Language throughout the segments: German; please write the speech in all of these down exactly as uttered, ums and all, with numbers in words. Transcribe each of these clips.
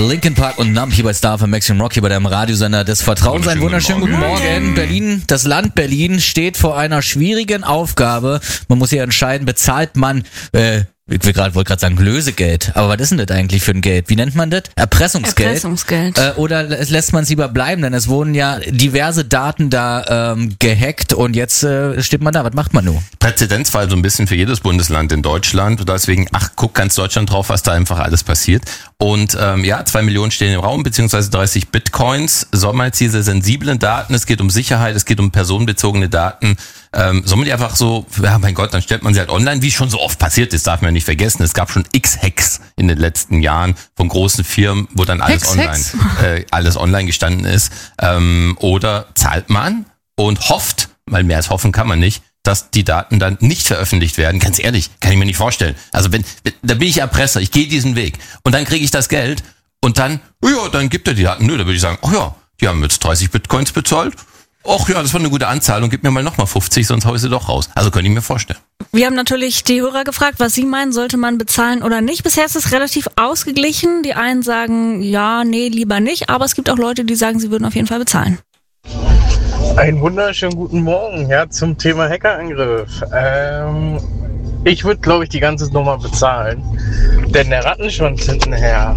Linkin Park und Numb hier bei Star für Maximum Rock hier bei deinem Radiosender des Vertrauens. Einen wunderschönen guten Morgen. Berlin, das Land Berlin steht vor einer schwierigen Aufgabe. Man muss hier entscheiden, bezahlt man, äh, ich will grad, wollte gerade sagen Lösegeld, aber was ist denn das eigentlich für ein Geld? Wie nennt man das? Erpressungsgeld. Erpressungsgeld. Äh, oder lässt man es lieber bleiben, denn es wurden ja diverse Daten da ähm, gehackt und jetzt äh, steht man da. Was macht man nun? Präzedenzfall so ein bisschen für jedes Bundesland in Deutschland und deswegen, ach, guck ganz Deutschland drauf, was da einfach alles passiert. Und ähm, ja, zwei Millionen stehen im Raum, beziehungsweise dreißig Bitcoins. Soll man jetzt diese sensiblen Daten, es geht um Sicherheit, es geht um personenbezogene Daten, ähm, soll man die einfach so, ja mein Gott, dann stellt man sie halt online, wie schon so oft passiert ist, darf man ja nicht vergessen. Es gab schon x Hacks in den letzten Jahren von großen Firmen, wo dann alles Hex, online, Hex. Äh, alles online gestanden ist. Ähm, oder zahlt man und hofft, weil mehr als hoffen kann man nicht, dass die Daten dann nicht veröffentlicht werden. Ganz ehrlich, kann ich mir nicht vorstellen. Also wenn, da bin ich Erpresser, ich gehe diesen Weg und dann kriege ich das Geld und dann, ja, dann gibt er die Daten. Nö, da würde ich sagen, ach ja, die haben jetzt dreißig Bitcoins bezahlt. Ach ja, das war eine gute Anzahl und gib mir mal nochmal fünfzig, sonst hau ich sie doch raus. Also könnte ich mir vorstellen. Wir haben natürlich die Hörer gefragt, was sie meinen, sollte man bezahlen oder nicht. Bisher ist es relativ ausgeglichen. Die einen sagen, ja, nee, lieber nicht. Aber es gibt auch Leute, die sagen, sie würden auf jeden Fall bezahlen. Einen wunderschönen guten Morgen, ja, zum Thema Hackerangriff. Ähm, ich würde, glaube ich, die ganze Nummer bezahlen, denn der Rattenschwanz hintenher,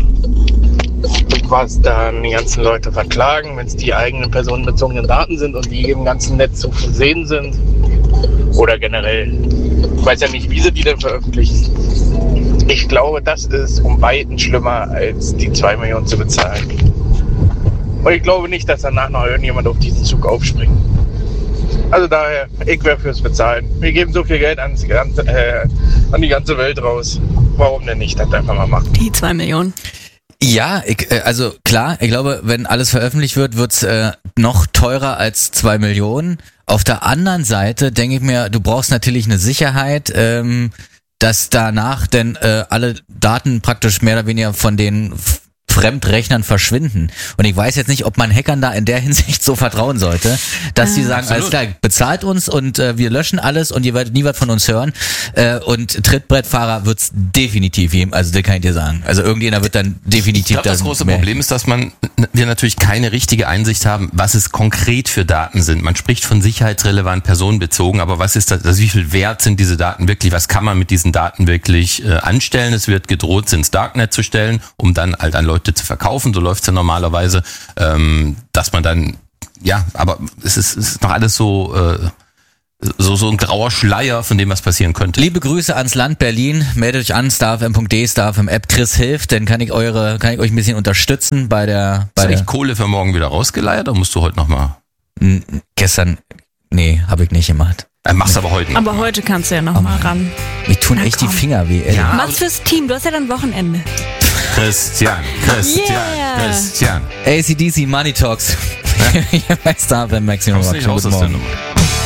was dann die ganzen Leute verklagen, wenn es die eigenen personenbezogenen Daten sind und die im ganzen Netz zu sehen sind oder generell. Ich weiß ja nicht, wie sie die denn veröffentlichen. Ich glaube, das ist um Weiten schlimmer, als die zwei Millionen zu bezahlen. Und ich glaube nicht, dass danach noch irgendjemand auf diesen Zug aufspringt. Also daher, ich wäre fürs Bezahlen. Wir geben so viel Geld ans, äh, an die ganze Welt raus. Warum denn nicht das einfach mal machen? Die zwei Millionen. Ja, ich, äh, also klar, ich glaube, wenn alles veröffentlicht wird, wird's äh, noch teurer als zwei Millionen. Auf der anderen Seite denke ich mir, du brauchst natürlich eine Sicherheit, ähm, dass danach denn äh, alle Daten praktisch mehr oder weniger von den F- Fremdrechnern verschwinden. Und ich weiß jetzt nicht, ob man Hackern da in der Hinsicht so vertrauen sollte, dass sie sagen, Absolut. alles klar, bezahlt uns und äh, wir löschen alles und ihr werdet nie was von uns hören. Äh, und Trittbrettfahrer wird's definitiv geben, also das kann ich dir sagen. Also irgendjemand wird dann definitiv... Ich glaube, das große mehr. Problem ist, dass man wir natürlich keine richtige Einsicht haben, was es konkret für Daten sind. Man spricht von sicherheitsrelevant, personenbezogen, aber was ist das, also wie viel wert sind diese Daten wirklich? Was kann man mit diesen Daten wirklich äh, anstellen? Es wird gedroht, sie ins Darknet zu stellen, um dann halt an Leute zu verkaufen. So läuft's ja normalerweise, ähm, dass man dann, ja, aber es ist, es ist noch alles so... Äh, So, so ein grauer Schleier von dem, was passieren könnte. Liebe Grüße ans Land Berlin. Meldet euch an, starfm punkt de, starfm App. Chris hilft, dann kann ich eure, kann ich euch ein bisschen unterstützen bei der, bei Hast du der, echt Kohle für morgen wieder rausgeleiert, oder musst du heute nochmal? n- gestern, nee, habe ich nicht gemacht. Äh, machst aber heute noch. Aber heute kannst du ja noch Oh mal Mann. ran. Mir tun Na echt komm. die Finger weh, ey. Ja. Mach's fürs Team, du hast ja dann Wochenende. Christian, Christian, Yeah. Christian. A C D C Money Talks. Hier bei starfm Maximum Kommst Rock. nicht raus Guten aus der Morgen. Nummer.